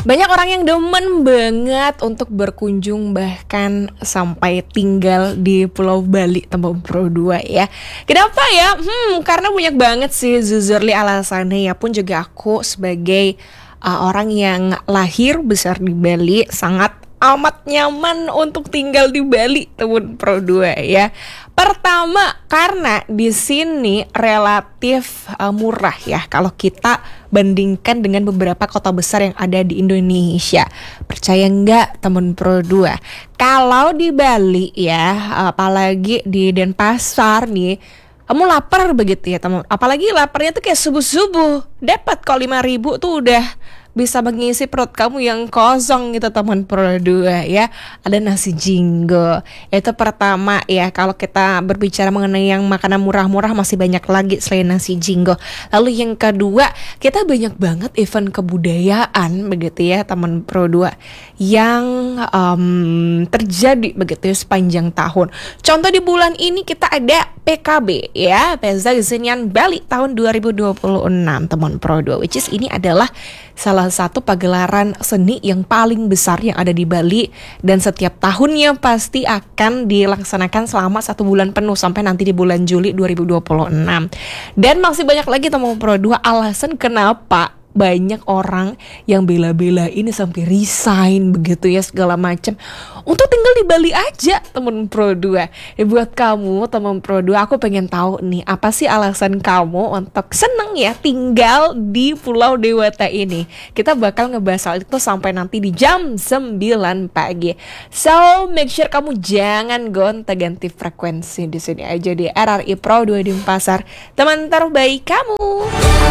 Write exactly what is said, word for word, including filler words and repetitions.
Banyak orang yang demen banget untuk berkunjung bahkan sampai tinggal di Pulau Bali teman Pro dua ya. Kenapa ya? Hmm, karena banyak banget sih zuzurli alasannya ya, pun juga aku sebagai uh, orang yang lahir besar di Bali sangat amat nyaman untuk tinggal di Bali teman Pro dua ya. Pertama, karena di sini relatif uh, murah ya kalau kita bandingkan dengan beberapa kota besar yang ada di Indonesia. Percaya nggak temen Pro dua? Kalau di Bali ya, apalagi di Denpasar nih, kamu lapar begitu ya teman. Apalagi laparnya tuh kayak subuh-subuh. Dapat kok lima ribu tuh udah bisa mengisi perut kamu yang kosong gitu teman Pro dua ya. Ada nasi jinggo. Itu pertama ya, kalau kita berbicara mengenai yang makanan murah-murah masih banyak lagi selain nasi jinggo. Lalu yang kedua, kita banyak banget event kebudayaan begitu ya teman Pro dua yang um, terjadi begitu ya sepanjang tahun. Contoh di bulan ini kita ada P K B ya, Pesta Kesenian Bali tahun dua ribu dua puluh enam teman Pro dua, which is ini adalah salah satu pagelaran seni yang paling besar yang ada di Bali, dan setiap tahunnya pasti akan dilaksanakan selama satu bulan penuh sampai nanti di bulan Juli dua ribu dua puluh enam. Dan masih banyak lagi teman Pro dua alasan kenapa banyak orang yang bela-bela ini sampai resign begitu ya segala macam untuk tinggal di Bali aja temen Pro dua. Ya, buat kamu temen Pro dua, aku pengen tahu nih, apa sih alasan kamu untuk seneng ya tinggal di Pulau Dewata ini. Kita bakal ngebahas hal itu sampai nanti di jam sembilan pagi. So make sure kamu jangan gonta-ganti frekuensi di sini aja di R R I Pro dua Denpasar, teman terbaik kamu.